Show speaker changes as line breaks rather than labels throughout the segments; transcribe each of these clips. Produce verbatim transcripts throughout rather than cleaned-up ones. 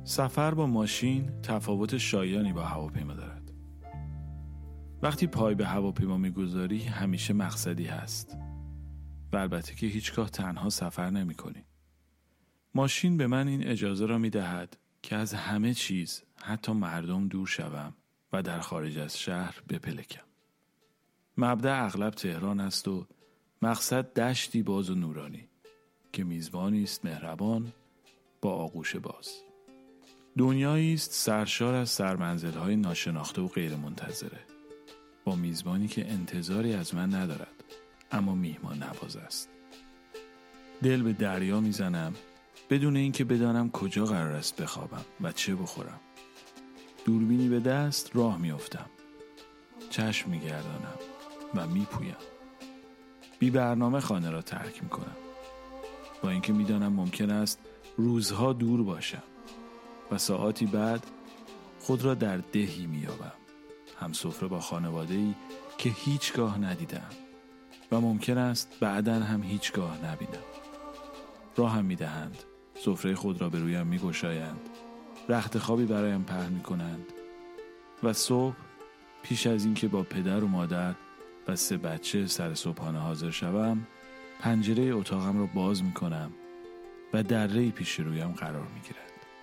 سفر با ماشین تفاوت شایانی با هواپیما دارد. وقتی پای به هواپیما میگذاری همیشه مقصدی هست و البته که هیچگاه تنها سفر نمی کنی. ماشین به من این اجازه را می دهد که از همه چیز حتی مردم دور شوم و در خارج از شهر بپلکم. مبدأ اغلب تهران است و مقصد دشتی باز و نورانی که میزبانی است مهربان با آغوش باز. دنیایی است سرشار از سرمنزل‌های ناشناخته و غیر منتظره، با میزبانی که انتظاری از من ندارد اما میهمان نواز است. دل به دریا میزنم بدون اینکه بدانم کجا قرار است بخوابم و چه بخورم. دوربینی به دست راه میافتم، چشم میگردانم و میپویم. بی برنامه خانه را ترک میکنم، با اینکه میدانم ممکن است روزها دور باشم و ساعاتی بعد خود را در دهی میابم، هم سفره با خانواده‌ای که هیچگاه ندیدم و ممکن است بعداً هم هیچگاه نبینم. راهم میدهند، سفره خود را به رویم میگشایند، رخت خوابی برایم پهن میکنند و صبح پیش از اینکه با پدر و مادر و سه بچه سر صبحانه حاضر شوم، پنجره اتاقم را باز میکنم و دره‌ای پیش رویم قرار میگیرد.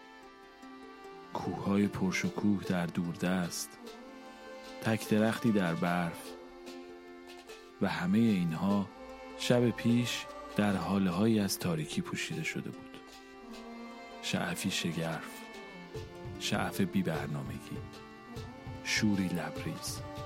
کوههای پرشکوه در دوردست، تک درختی در برف و همه اینها شب پیش در حاله‌هایی از تاریکی پوشیده شده بود. شعفی شگرف، شعف بی برنامگی، شوری لبریز.